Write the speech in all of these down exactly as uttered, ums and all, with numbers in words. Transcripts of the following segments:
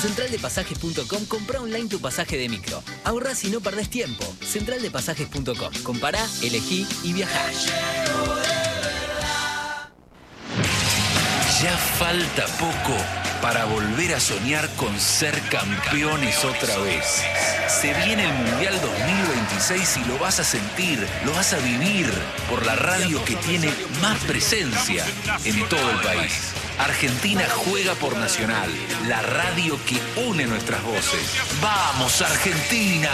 central de pasajes punto com, comprá online tu pasaje de micro. Ahorrás y no perdés tiempo. central de pasajes punto com. Compará, elegí y viajá. Ya falta poco para volver a soñar con ser campeones otra vez. Se viene el Mundial dos mil veintiséis y lo vas a sentir, lo vas a vivir por la radio que tiene más presencia en todo el país. Argentina juega por Nacional, la radio que une nuestras voces. ¡Vamos, Argentina!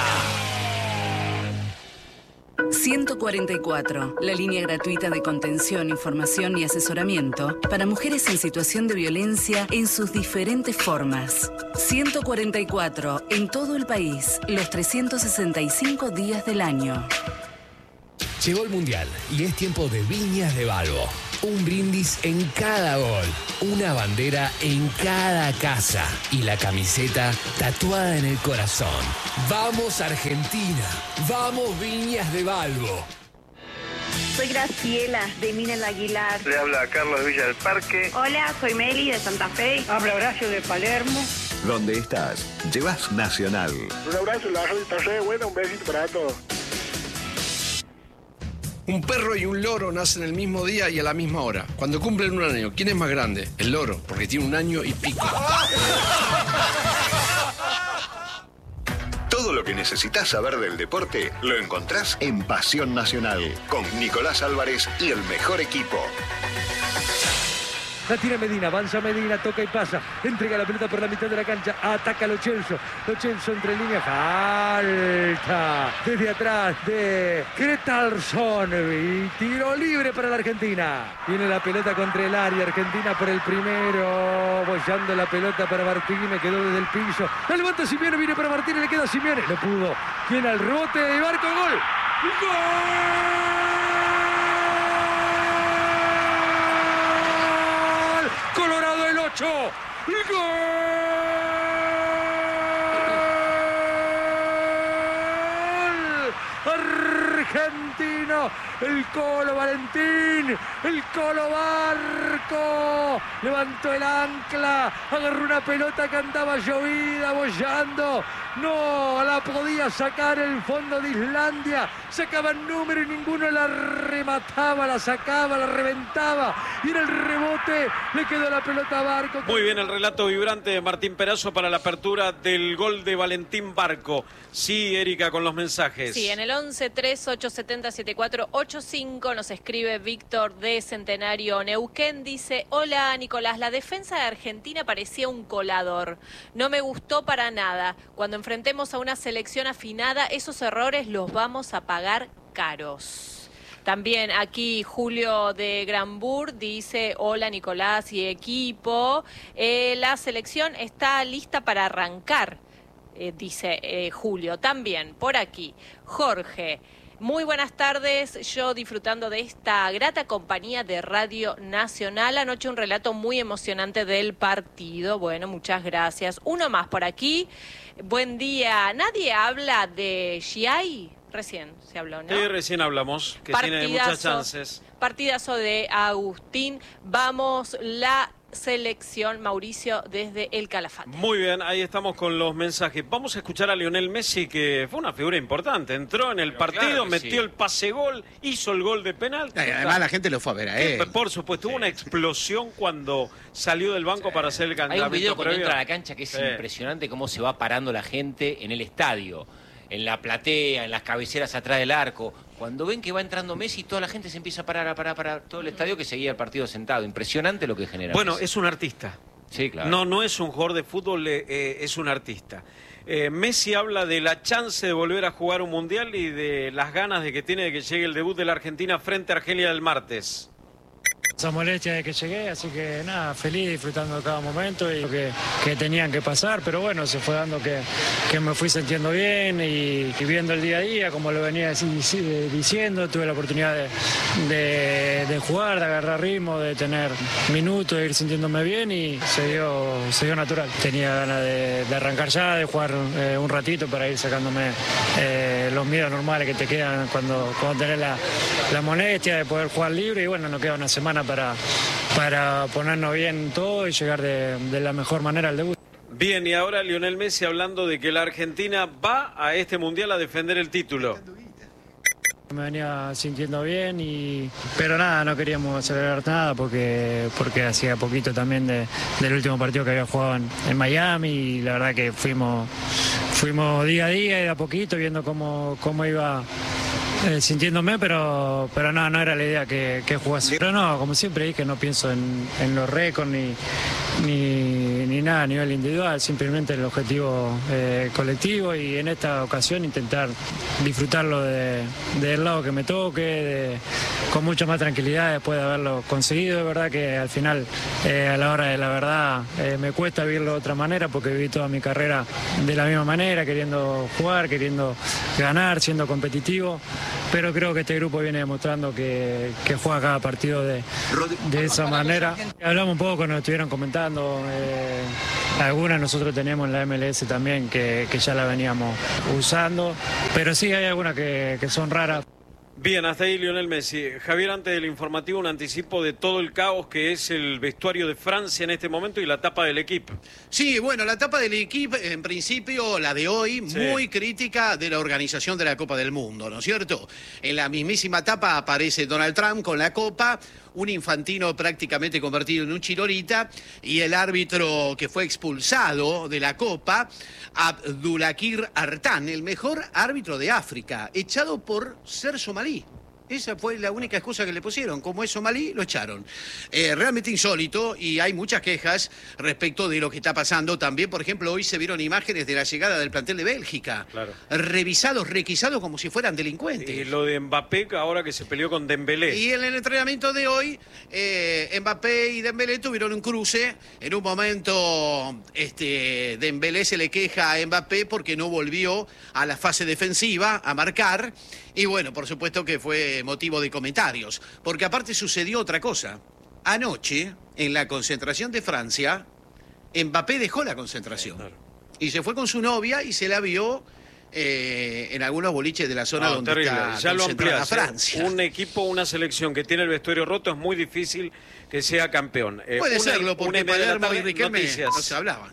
ciento cuarenta y cuatro, la línea gratuita de contención, información y asesoramiento para mujeres en situación de violencia en sus diferentes formas. ciento cuarenta y cuatro, en todo el país, los trescientos sesenta y cinco días del año. Llegó el Mundial y es tiempo de Viñas de Balbo. Un brindis en cada gol, una bandera en cada casa y la camiseta tatuada en el corazón. ¡Vamos Argentina! ¡Vamos Viñas de Balbo! Soy Graciela, de Minel Aguilar. Le habla Carlos Villa del Parque. Hola, soy Meli, de Santa Fe. Habla Horacio, de Palermo. Donde estás, llevas Nacional. Un abrazo, la radio está re buena, un besito para todos. Un perro y un loro nacen el mismo día y a la misma hora. Cuando cumplen un año, ¿quién es más grande? El loro, porque tiene un año y pico. Todo lo que necesitas saber del deporte lo encontrás en Pasión Nacional, con Nicolás Álvarez y el mejor equipo. La tira Medina, avanza Medina, toca y pasa. Entrega la pelota por la mitad de la cancha. Ataca Lo Celso. Lo Celso entre líneas. Falta. Desde atrás de Ketalson. Y tiro libre para la Argentina. Viene la pelota contra el área. Argentina por el primero. Bollando la pelota para Martínez. Me quedó desde el piso. La levanta Simeone. Viene para Martínez. Le queda a Simeone. No pudo. Viene al rebote de Barco. Gol. ¡Gol! Colorado el ocho. ¡Gol! Argentino. El Colo Valentín. El Colo Barco. Levantó el ancla. Agarró una pelota que andaba llovida, bollando. No la podía sacar el fondo de Islandia. Sacaba el número y ninguno la remataba, la sacaba, la reventaba. Y en el rebote le quedó la pelota a Barco. Muy bien el relato vibrante de Martín Perazo para la apertura del gol de Valentín Barco. Sí, Erika, con los mensajes. Sí, en el once tres ocho siete cero siete cuatro ocho cinco nos escribe Víctor de Centenario Neuquén. Dice: hola Nicolás, la defensa de Argentina parecía un colador. No me gustó para nada. Cuando enfrentemos a una selección afinada, esos errores los vamos a pagar caros. También aquí Julio de Granbur dice: hola Nicolás y equipo, eh, la selección está lista para arrancar, eh, dice eh, Julio. También por aquí Jorge: muy buenas tardes, yo disfrutando de esta grata compañía de Radio Nacional. Anoche un relato muy emocionante del partido. Bueno, muchas gracias. Uno más por aquí. Buen día. ¿Nadie habla de Giai? Recién se habló, ¿no? Sí, recién hablamos, que Partidazo, tiene muchas chances. Partidazo de Agustín. Vamos, la selección, Mauricio, desde el Calafate. Muy bien, ahí estamos con los mensajes. Vamos a escuchar a Lionel Messi, que fue una figura importante. Entró en el Pero partido, claro metió sí. el pase-gol, hizo el gol de penal. Ay, además la gente lo fue a ver a él. Por supuesto, hubo una explosión cuando salió del banco sí. para hacer el candidato. Hay un video cuando previo. entra a la cancha que es sí. impresionante cómo se va parando la gente en el estadio, en la platea, en las cabeceras atrás del arco. Cuando ven que va entrando Messi, toda la gente se empieza a parar, a parar, a parar. Todo el estadio que seguía el partido sentado. Impresionante lo que genera. Bueno, Messi. es un artista. Sí, claro. No, no es un jugador de fútbol, eh, es un artista. Eh, Messi habla de la chance de volver a jugar un mundial y de las ganas de que tiene de que llegue el debut de la Argentina frente a Argelia el martes. Esa molestia de que llegué, así que nada, feliz, disfrutando de cada momento y lo que, que tenían que pasar, pero bueno, se fue dando que, que me fui sintiendo bien y, y viendo el día a día, como lo venía diciendo, tuve la oportunidad de, de, de jugar, de agarrar ritmo, de tener minutos, de ir sintiéndome bien y se dio, se dio natural. Tenía ganas de, de arrancar ya, de jugar eh, un ratito para ir sacándome eh, los miedos normales que te quedan cuando, cuando tenés la, la molestia de poder jugar libre y bueno, nos queda una semana para, para ponernos bien todo y llegar de, de la mejor manera al debut. Bien, y ahora Lionel Messi hablando de que la Argentina va a este Mundial a defender el título. Me venía sintiendo bien, y pero nada, no queríamos acelerar nada porque porque hacía poquito también de, del último partido que había jugado en, en Miami, y la verdad que fuimos fuimos día a día y de a poquito viendo cómo, cómo iba eh, sintiéndome, pero pero no, no era la idea que, que jugase. Pero no, como siempre dije, no pienso en, en los récords ni, ni, ni nada a nivel individual, simplemente el objetivo eh, colectivo, y en esta ocasión intentar disfrutarlo de, del lado que me toque, de, con mucha más tranquilidad después de haberlo conseguido. Es verdad que al final, eh, a la hora de la verdad, eh, me cuesta vivirlo de otra manera, porque viví toda mi carrera de la misma manera, queriendo jugar, queriendo ganar, siendo competitivo, pero creo que este grupo viene demostrando que, que juega cada partido de, de esa manera. Hablamos un poco, nos estuvieron comentando, eh, algunas nosotros tenemos en la M L S también que, que ya la veníamos usando, pero sí hay algunas que, que son raras. Bien, hasta ahí Lionel Messi. Javier, antes del informativo, un anticipo de todo el caos que es el vestuario de Francia en este momento y la tapa del equipo. Sí, bueno, la tapa del equipo, en principio, la de hoy, sí, muy crítica de la organización de la Copa del Mundo, ¿no es cierto? En la mismísima tapa aparece Donald Trump con la copa, un Infantino prácticamente convertido en un chirolita, y el árbitro que fue expulsado de la Copa, Abdulakir Artan, el mejor árbitro de África, echado por ser somalí. Esa fue la única excusa que le pusieron. Como es somalí, lo echaron. Eh, realmente insólito, y hay muchas quejas respecto de lo que está pasando. También, por ejemplo, hoy se vieron imágenes de la llegada del plantel de Bélgica. Claro. Revisados, requisados como si fueran delincuentes. Y lo de Mbappé, ahora que se peleó con Dembélé. Y en el entrenamiento de hoy, eh, Mbappé y Dembélé tuvieron un cruce. En un momento, este, Dembélé se le queja a Mbappé porque no volvió a la fase defensiva a marcar. Y bueno, por supuesto que fue motivo de comentarios, porque aparte sucedió otra cosa. Anoche, en la concentración de Francia, Mbappé dejó la concentración. Claro. Y se fue con su novia y se la vio eh, en algunos boliches de la zona no, donde terrible. Está ya lo concentrada ampliás, Francia. Un equipo, una selección que tiene el vestuario roto, es muy difícil que sea campeón. Eh, Puede una, serlo, porque Palermo y Riquelme noticias. no se hablaban.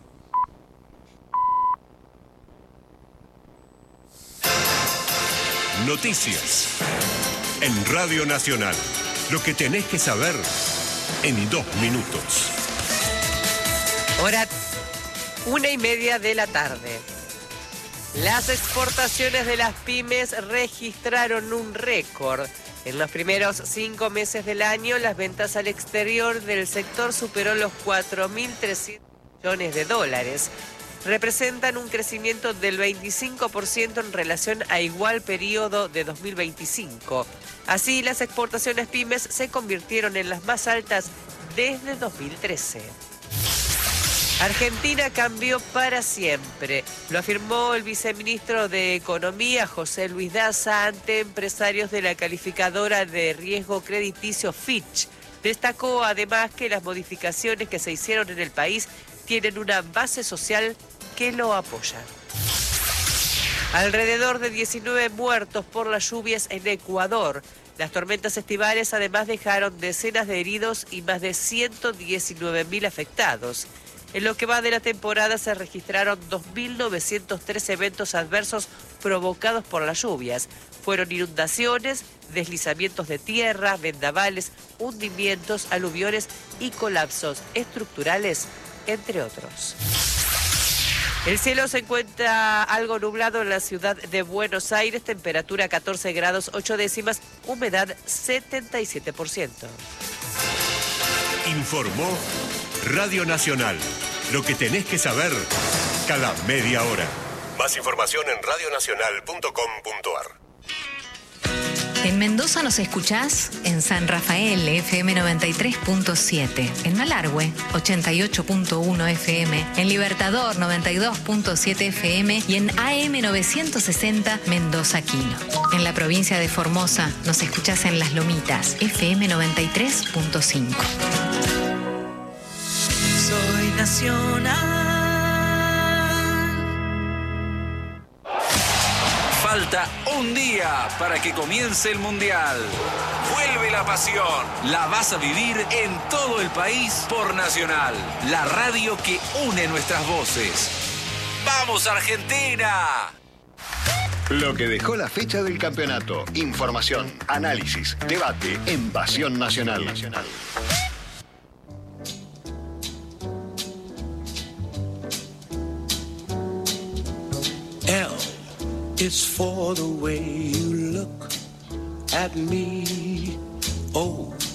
Noticias en Radio Nacional. Lo que tenés que saber en dos minutos. Hora una y media de la tarde. Las exportaciones de las pymes registraron un récord. En los primeros cinco meses del año, las ventas al exterior del sector superó los cuatro mil trescientos millones de dólares. Representan un crecimiento del veinticinco por ciento en relación a igual periodo de dos mil veinticinco. Así, las exportaciones pymes se convirtieron en las más altas desde dos mil trece. Argentina cambió para siempre, lo afirmó el viceministro de Economía, José Luis Daza, ante empresarios de la calificadora de riesgo crediticio Fitch. Destacó además que las modificaciones que se hicieron en el país tienen una base social que lo apoya. Alrededor de diecinueve muertos por las lluvias en Ecuador. Las tormentas estivales además dejaron decenas de heridos y más de ciento diecinueve mil afectados. En lo que va de la temporada se registraron dos mil novecientos tres eventos adversos provocados por las lluvias. Fueron inundaciones, deslizamientos de tierra, vendavales, hundimientos, aluviones y colapsos estructurales, entre otros. El cielo se encuentra algo nublado en la ciudad de Buenos Aires, temperatura catorce grados ocho décimas, humedad setenta y siete por ciento. Informó Radio Nacional. Lo que tenés que saber cada media hora. Más información en radio nacional punto com punto ar. En Mendoza nos escuchás en San Rafael, F M noventa y tres punto siete. En Malargüe, ochenta y ocho punto uno F M. En Libertador, noventa y dos punto siete F M. Y en A M novecientos sesenta, Mendoza Quino. En la provincia de Formosa nos escuchás en Las Lomitas, F M noventa y tres punto cinco. Soy nacional. Falta un día para que comience el Mundial. Vuelve la pasión. La vas a vivir en todo el país por Nacional, la radio que une nuestras voces. ¡Vamos, Argentina! Lo que dejó la fecha del campeonato. Información, análisis, debate en Pasión Nacional. L is for the way you look at me. O